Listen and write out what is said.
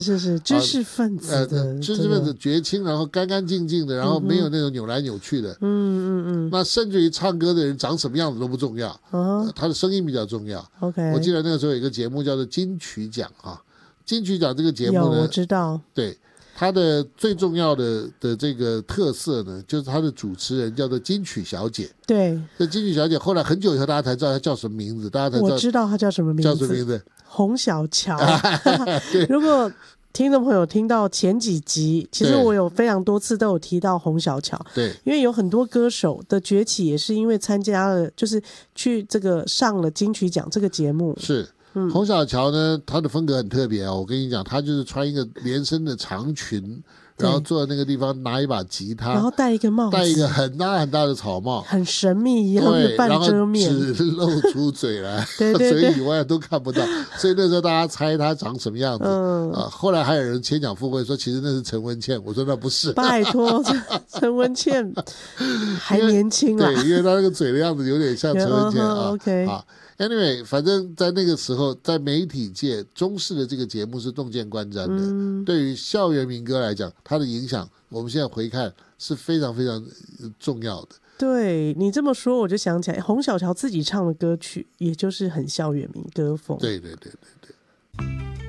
是知识分子的， 知识分子绝清，然后干干净净的，然后没有那种扭来扭去的。那甚至于唱歌的人长什么样子都不重要，他的声音比较重要。 OK， 我记得那个时候有一个节目叫做金曲奖啊，金曲奖这个节目呢， 我知道， 对。它的最重要的这个特色呢，就是它的主持人叫做金曲小姐。 对， 这金曲小姐后来很久以后，大家才知道她叫什么名字，大家才知道。 我知道她叫什么名字， 叫什么名字？ 洪小乔。如果听众朋友听到前几集，其实我有非常多次都有提到洪小乔。 对， 因为有很多歌手的崛起也是因为参加了，就是去这个上了金曲奖这个节目。 是。洪小乔呢，她的风格很特别啊！我跟你讲，她就是穿一个连身的长裙，然后坐在那个地方拿一把吉他， 然后戴一个帽子， 戴一个很大很大的草帽， 很神秘一样的半遮面， 只露出嘴来， 对嘴以外都看不到。所以那时候大家猜她长什么样子。后来还有人牵强附会说，其实那是陈文茜。我说那不是， 拜托，陈文茜还年轻啊。 对，因为她那个嘴的样子有点像陈文茜啊。 OK。 Anyway， 反正在那个时候，在媒体界，中视的这个节目是洞见观瞻的。对于校园民歌来讲，它的影响，我们现在回看是非常非常重要的。 对，你这么说，我就想起来，洪小乔自己唱的歌曲，也就是很校园民歌风。 对。